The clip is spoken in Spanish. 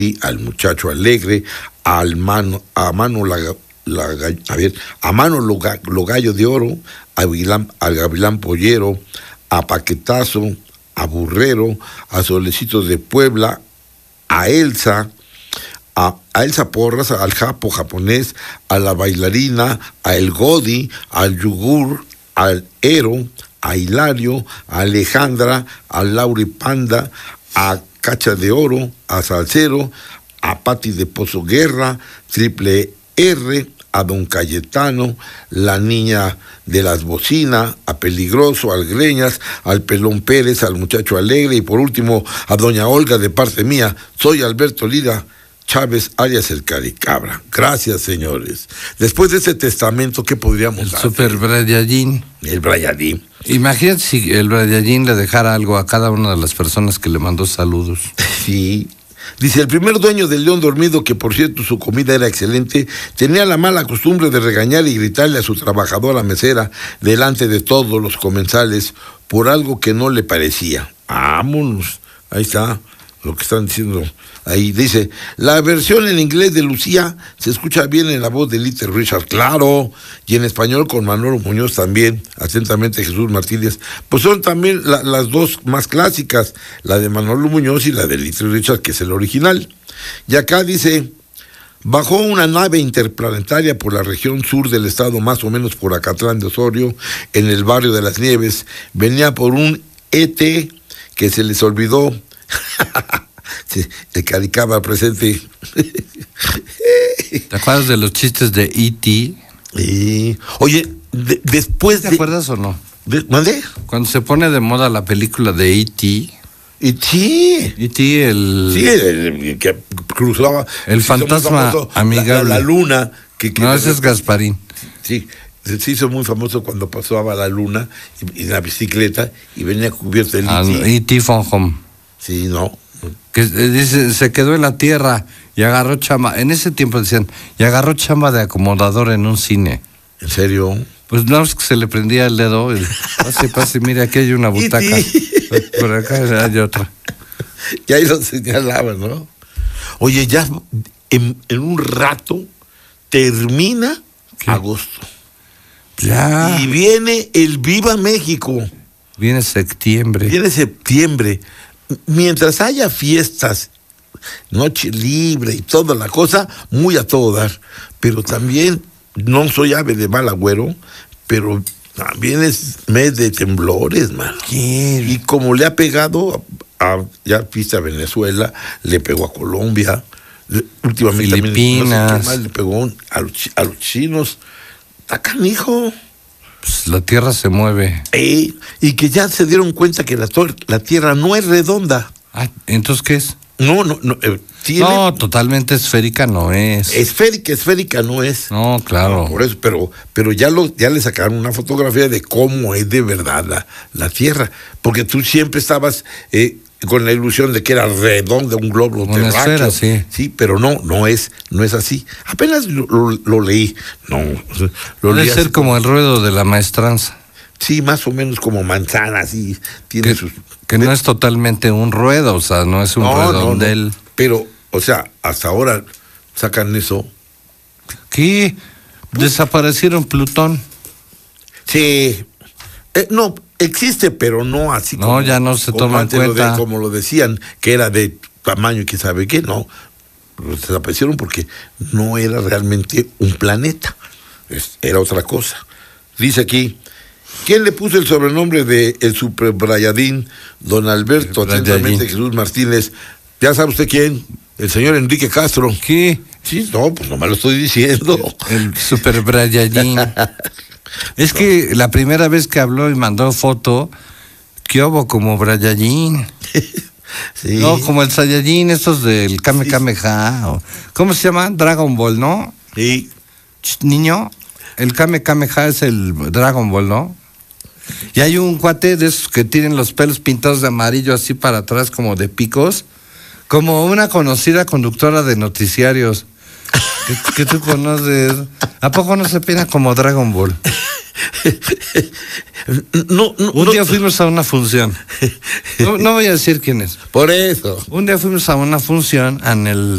al Muchacho Alegre, a Mano Lo Gallo de Oro, al Gavilán Pollero, a Paquetazo, a Burrero, a Solecitos de Puebla, a Elsa Porras, al Japo japonés, a la bailarina, a El Godi, al Yugur, al Ero, a Hilario, a Alejandra, a Lauri Panda, a Cacha de Oro, a Salcero, a Pati de Pozo Guerra, Triple R, a Don Cayetano, la Niña de las Bocinas, a Peligroso, al Greñas, al Pelón Pérez, al Muchacho Alegre y por último a Doña Olga de parte mía. Soy Alberto Lira Chávez, alias el Caricabra. Gracias, señores. Después de ese testamento, ¿qué podríamos hacer? El Super Brayadín. El Brayadín. Imagínate si el Brayadín le dejara algo a cada una de las personas que le mandó saludos. Sí. Dice, el primer dueño del León Dormido, que por cierto su comida era excelente, tenía la mala costumbre de regañar y gritarle a su trabajadora mesera delante de todos los comensales por algo que no le parecía. Vámonos. Ahí está lo que están diciendo. Ahí dice, la versión en inglés de Lucía se escucha bien en la voz de Little Richard, claro, y en español con Manolo Muñoz también, atentamente Jesús Martínez. Pues son también las dos más clásicas, la de Manolo Muñoz y la de Little Richard, que es el original. Y acá dice, bajó una nave interplanetaria por la región sur del estado, más o menos por Acatlán de Osorio, en el barrio de Las Nieves. Venía por un ET que se les olvidó. Sí, el Caricaba presente. ¿Te acuerdas de los chistes de E.T.? Oye, después ¿Te acuerdas o no? ¿Mandé? Cuando se pone de moda la película de E.T. E.T. E.T. el que cruzaba. El fantasma amigable. La luna. No, ese es Gasparín. Sí, se hizo muy famoso cuando pasaba la luna y la bicicleta y venía cubierto el E.T. E.T. Phone Home. Sí, no. Que dice, se quedó en la tierra y agarró chamba. En ese tiempo decían, y agarró chamba de acomodador en un cine. ¿En serio? Pues no, es que se le prendía el dedo. Y, pase, mire, aquí hay una butaca. Por acá hay otra. Y ahí lo señalaba, ¿no? Oye, ya en un rato termina agosto. Ya. Y viene el Viva México. Viene septiembre. Mientras haya fiestas, noche libre y toda la cosa, muy a todo dar. Pero también, no soy ave de mal agüero, pero también es mes de temblores, man. Y como le ha pegado, ya viste a Venezuela, le pegó a Colombia, últimamente Filipinas. También, no sé qué más le pegó a los chinos. Está canijo. Pues la tierra se mueve. Y que ya se dieron cuenta que la tierra no es redonda. ¿Entonces qué es? No, no, totalmente esférica no es. Esférica no es. No, claro. No, por eso, pero ya le sacaron una fotografía de cómo es de verdad la tierra. Porque tú siempre estabas con la ilusión de que era redonda, un globo terráqueo. Esfera, sí, pero no es así. Apenas lo leí. Debe ser como el ruedo de la maestranza. Sí, más o menos como manzana, así. Tiene que no es totalmente un ruedo, o sea, no es un redondel. No. Pero, o sea, hasta ahora sacan eso. ¿Qué? Desaparecieron Plutón. Sí. No, existe, pero no así como... No, ya no se toma en cuenta. Como lo decían, que era de tamaño y que sabe qué, no. Desaparecieron porque no era realmente un planeta. Era otra cosa. Dice aquí, ¿quién le puso el sobrenombre de el Super Brayadín? Don Alberto, atentamente Jesús Martínez. ¿Ya sabe usted quién? El señor Enrique Castro. ¿Qué? Sí, no, pues nomás lo estoy diciendo. El Super Brayadín. Es que la primera vez que habló y mandó foto, ¿qué hubo como Brayadín? Sí. No, como el Saiyajin, estos del Kamehameha. ¿Cómo se llama? Dragon Ball, ¿no? Sí. Niño, el Kamehameha es el Dragon Ball, ¿no? Y hay un cuate de esos que tienen los pelos pintados de amarillo así para atrás como de picos, como una conocida conductora de noticiarios que tú conoces. ¿A poco no se pina como Dragon Ball? Un día fuimos a una función. No voy a decir quién es. Por eso. Un día fuimos a una función en el